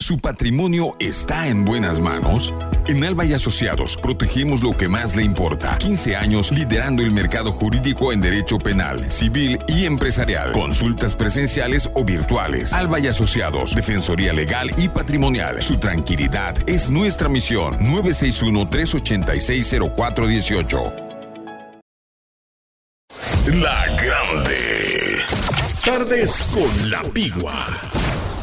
¿Su patrimonio está en buenas manos? En Alba y Asociados protegemos lo que más le importa. 15 años liderando el mercado jurídico en derecho penal, civil y empresarial. Consultas presenciales o virtuales. Alba y Asociados, Defensoría Legal y Patrimonial. Su tranquilidad es nuestra misión. 961-386-0418. La Grande. Tardes con la Pigua.